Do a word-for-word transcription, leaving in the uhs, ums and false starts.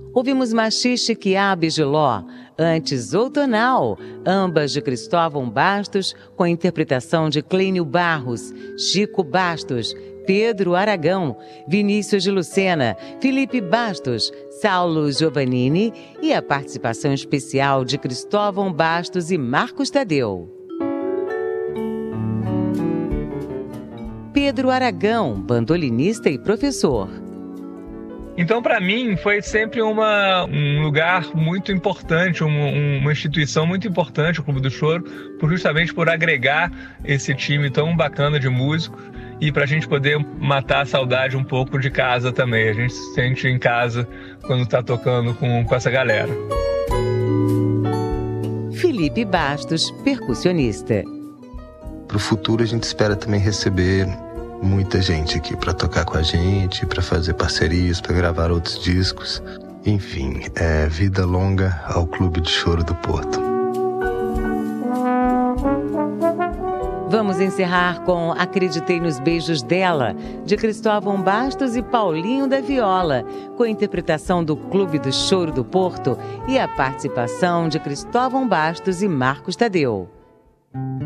Ouvimos Machixe Quiabe de Ló, antes Outonal, ambas de Cristóvão Bastos, com interpretação de Clínio Barros, Chico Bastos, Pedro Aragão, Vinícius de Lucena, Felipe Bastos, Saulo Giovannini e a participação especial de Cristóvão Bastos e Marcos Tadeu. Pedro Aragão, bandolinista e professor. Então, para mim, foi sempre uma, um lugar muito importante, um, uma instituição muito importante, o Clube do Choro, por, justamente por agregar esse time tão bacana de músicos e para a gente poder matar a saudade um pouco de casa também. A gente se sente em casa quando está tocando com, com essa galera. Felipe Bastos, percussionista. Para o futuro, a gente espera também receber muita gente aqui para tocar com a gente, para fazer parcerias, para gravar outros discos. Enfim, é vida longa ao Clube de Choro do Porto. Vamos encerrar com Acreditei nos Beijos Dela, de Cristóvão Bastos e Paulinho da Viola, com a interpretação do Clube do Choro do Porto e a participação de Cristóvão Bastos e Marcos Tadeu.